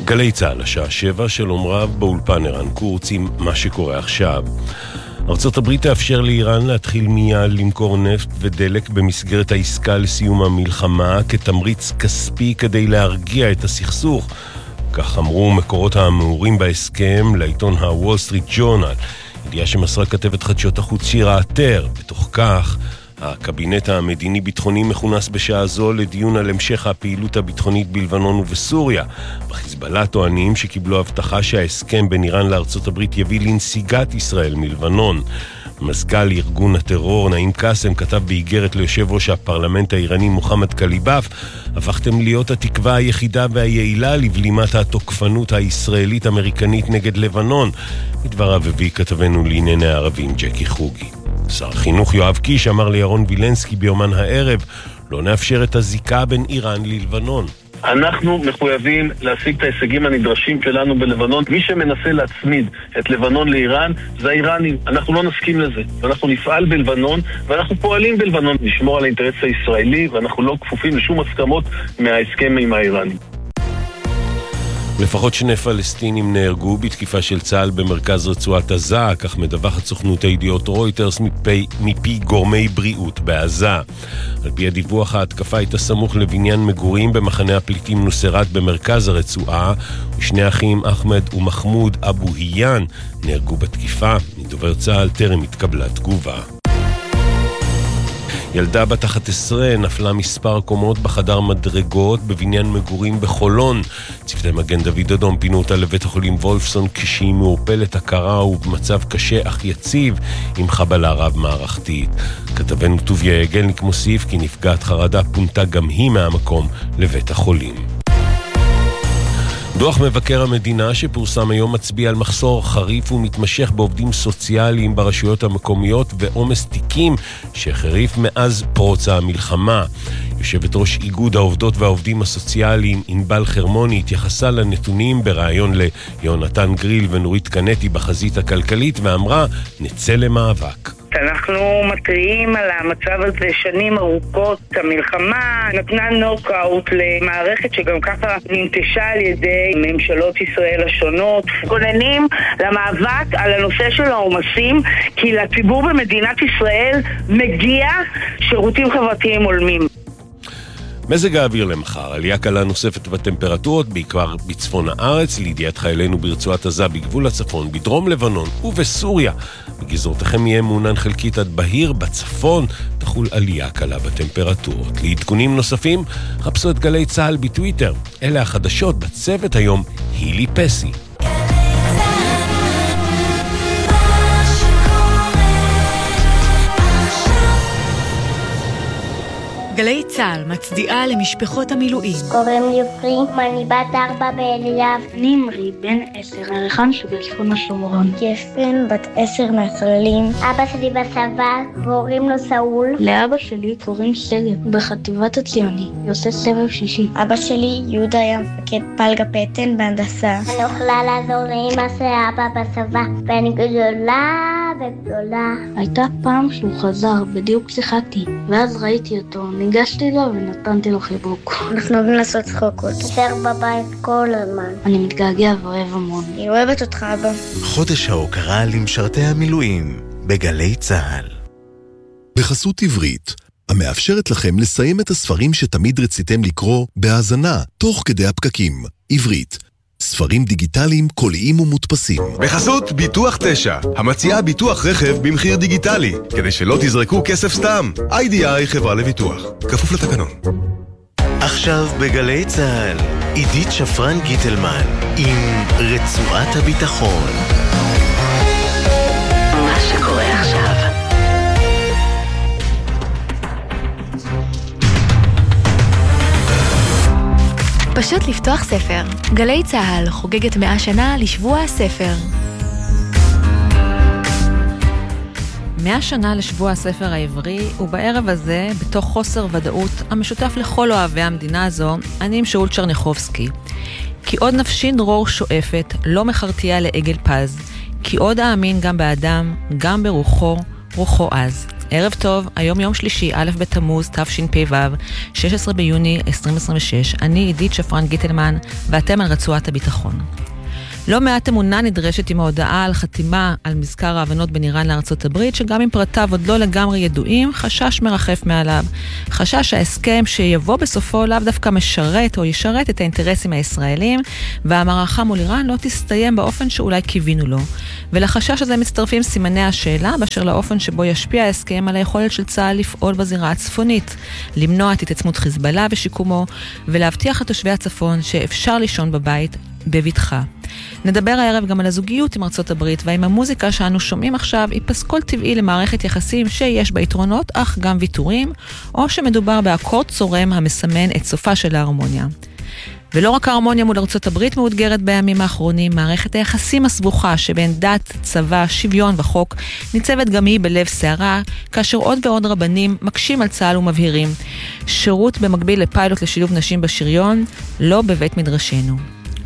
גלי צהל, השעה 7, שלום רב, באולפן ערן קורץ עם מה שקורה עכשיו. ארצות הברית תאפשר לאיראן להתחיל מיד למכור נפט ודלק במסגרת העסקה לסיום המלחמה כתמריץ כספי כדי להרגיע את הסכסוך. כך אמרו מקורות המעורים בהסכם לעיתון הוול סטריט ג'ורנל, ידיעה שמסרה כתבת חדשות החוץ שירה עטר. בתוך כך, הקבינט המדיני-ביטחוני מכונס בשעה זו לדיון על המשך הפעילות הביטחונית בלבנון ובסוריה. בחיזבאללה טוענים שקיבלו הבטחה שההסכם בין איראן לארצות הברית יביא לנסיגת ישראל מלבנון. מזכ"ל ארגון הטרור נעים קאסם כתב באיגרת ליושב ראש הפרלמנט האיראני מוחמד קליבאף, הפכתם להיות התקווה היחידה והיעילה לבלימת התוקפנות הישראלית-אמריקנית נגד לבנון. מדבריו הביא כתבנו לענייני הערבים ג'קי חוגי. שר החינוך יואב קיש אמר לירון וילנסקי ביומן הערב, לא נאפשר את הזיקה בין איראן ללבנון. אנחנו מחויבים להשיג את ההישגים הנדרשים שלנו בלבנון. מי שמנסה להצמיד את לבנון לאיראן זה האיראנים. אנחנו לא נסכים לזה. ואנחנו נפעל בלבנון, ואנחנו פועלים בלבנון לשמור על האינטרס הישראלי, ואנחנו לא כפופים לשום הסכמות מההסכם עם האיראנים. לפחות 2 פלסטינים נהרגו בתקיפה של צה"ל במרכז רצועת עזה, כך מדווחת סוכנות הידיעות רויטרס מפי גורמי בריאות בעזה. על פי הדיווח, ההתקפה הייתה סמוך לבניין מגורים במחנה הפליטים נוסרת במרכז הרצועה, ושני אחים אחמד ומחמוד אבו היאן נהרגו בתקיפה. מדובר צה"ל טרם התקבלה תגובה. ילדה בת 11 נפלה מספר קומות בחדר מדרגות בבניין מגורים בחולון. צוותי מגן דוד אדום פינו אותה לבית החולים וולפסון כשהיא מעורפלת הכרה ובמצב קשה אך יציב עם חבלה רב מערכתית. כתבנו טוביה יגלניק מוסיף כי נפגעת חרדה פונתה גם היא מהמקום לבית החולים. דוח מבקר המדינה שפורסם היום מצביע על מחסור חריף ומתמשך בעובדים סוציאליים ברשויות המקומיות ועומס תיקים שחריף מאז פרוץ המלחמה. יושבת ראש איגוד העובדות והעובדים הסוציאליים ענבל חרמוני התייחסה לנתונים בראיון ליונתן גריל ונורית קנטי בחזית הכלכלית ואמרה נצא למאבק. אנחנו מטריעים על המצב הזה שנים ארוכות. המלחמה נתנה נוקאוט למערכת שגם ככה ננטשה על ידי ממשלות ישראל השונות. גוננים למאבק על הנושא של העומסים, כי לציבור במדינת ישראל מגיע שירותים חברתיים הולמים. מזג האוויר למחר, עלייה קלה נוספת בטמפרטורות, בעיקר בצפון הארץ, לידיעת חיילינו ברצועת עזה בגבול הצפון, בדרום לבנון ובסוריה. בגזרותיכם יהיה מעונן חלקית עד בהיר, בצפון תחול עלייה קלה בטמפרטורות. לעדכונים נוספים, חפשו את גלי צהל בטוויטר. אלה החדשות בצוות היום, הילי פסי. גלי צהל מצדיעה למשפחות המילואים. קוראים לי פרי, אני בת 4 באליאב. אני אמרי, בן 10, הרחן שבצפון השומרון. יפן, בת 10 מהכללים. אבא שלי בצבא, קוראים לו סאול. לאבא שלי קוראים סגב, בחטיבת הציוני, יוסף סבב שישי. אבא שלי יהודה היה מפקד פלגה פטן בהנדסה. אני יכולה לעזור לאמא שאבא בצבא, ואני גדולה. הייתה פעם שהוא חזר, בדיוק שיחקתי, ואז ראיתי אותו, ניגשתי לו ונתנתי לו חיבוק. אנחנו אוהבים לעשות צחוקות. נשאר בבית כל הזמן. אני מתגעגע ואוהב המון. אני אוהבת אותך, אבא. חודש ההוקרה למשרתי המילואים בגלי צהל. בחסות עברית, המאפשרת לכם לסיים את הספרים שתמיד רציתם לקרוא בהאזנה, תוך כדי הפקקים. עברית. ספרים דיגיטליים, קוליים ומודפסים. בחסות ביטוח 9, המציעה ביטוח רכב במחיר דיגיטלי, כדי שלא תזרקו כסף סתם. IDI חברה לביטוח, כפוף לתקנון. עכשיו בגלי צהל, עידית שפרן גיטלמן עם רצועת הביטחון. מה שקורה עכשיו. פשוט לפתוח ספר. גלי צהל חוגגת 100 שנה לשבוע הספר. 100 שנה לשבוע הספר העברי, ובערב הזה, בתוך חוסר ודאות המשותף לכל אוהבי המדינה הזו, אני עם שאול צ'רניחובסקי. כי עוד נפשי דרור שואפת, לא מחרתיה לעגל פז. כי עוד האמין גם באדם, גם ברוחו, רוחו אז. ערב טוב, היום יום שלישי, א' בתמוז, תשפ"ו, 16 ביוני 2026. אני עידית שפרן גיטלמן, ואתם על רצועת הביטחון. לא מעט אמונה נדרשת עם ההודעה על חתימה על מזכר ההבנות בין איראן לארצות הברית, שגם אם פרטיו עוד לא לגמרי ידועים, חשש מרחף מעליו. חשש שההסכם שיבוא בסופו לאו דווקא משרת או ישרת את האינטרסים הישראלים, והמערכה מול איראן לא תסתיים באופן שאולי קיווינו לו. ולחשש הזה מצטרפים סימני השאלה, באשר לאופן שבו ישפיע ההסכם על היכולת של צה"ל לפעול בזירה הצפונית, למנוע את התעצמות חיזבאללה ושיקומו, ולהבטיח לתושבי הצפון שאפשר לישון בבית בבטחה. נדבר הערב גם על הזוגיות עם ארצות הברית, והאם המוזיקה שאנו שומעים עכשיו היא פסקול טבעי למערכת יחסים שיש בה יתרונות אך גם ויתורים, או שמדובר באקורד צורם המסמן את סופה של ההרמוניה. ולא רק ההרמוניה מול ארצות הברית מאותגרת בימים האחרונים, מערכת היחסים הסבוכה שבין דת, צבא, שוויון וחוק ניצבת גם היא בלב שערה, כאשר עוד ועוד רבנים מקשים על צה"ל ומבהירים שירות במקביל לפיילוט לשילוב נשים בשריון, לא בבית מדרשנו.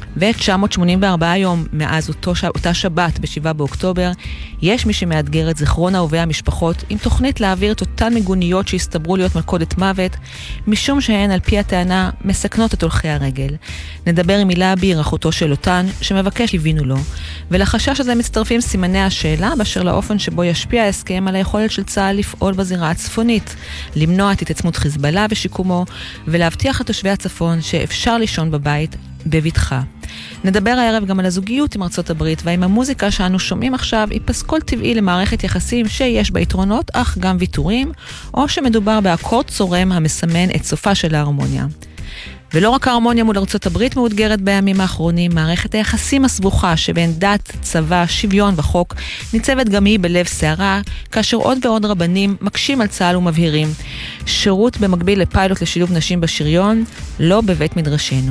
ו-984 יום מאז אותה שבת ב-7 באוקטובר, יש מי שמאתגר את זיכרון אהובי המשפחות עם תוכנית להעביר את אותן מיגוניות שהסתברו להיות מלכודת מוות, משום שהן על פי הטענה מסכנות את הולכי הרגל. נדבר עם מילה אביר, אחותו של אותן, שמבקש הבינו לו, ולחשש הזה מצטרפים סימני השאלה באשר לאופן שבו ישפיע ההסכם על היכולת של צה"ל לפעול בזירה הצפונית, למנוע את התעצמות חיזבאללה ושיקומו, ולהבטיח לתושבי הצפון שאפשר לישון בבית בבטחה. נדבר הערב גם על הזוגיות עם ארצות הברית, והאם המוזיקה שאנו שומעים עכשיו היא פסקול טבעי למערכת יחסים שיש בה יתרונות אך גם ויתורים, או שמדובר באקורד צורם המסמן את סופה של ההרמוניה. ולא רק ההרמוניה מול ארצות הברית מאותגרת בימים האחרונים, מערכת היחסים הסבוכה שבין דת, צבא, שוויון וחוק ניצבת גם היא בלב שערה, כאשר עוד ועוד רבנים מקשים על צה"ל ומבהירים שירות במקביל לפיילוט לשילוב נשים בשריון, לא בבית מדרשנו.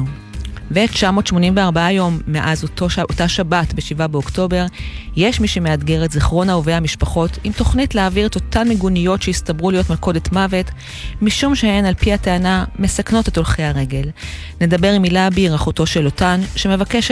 ו-984 יום מאז אותה שבת ב-7 באוקטובר, יש מי שמאתגר את זיכרון אהובי המשפחות עם תוכנית להעביר את אותן מיגוניות שהסתברו להיות מלכודת מוות, משום שהן על פי הטענה מסכנות את הולכי הרגל. נדבר עם מילה אביר, אחותו של אותן, שמבקשת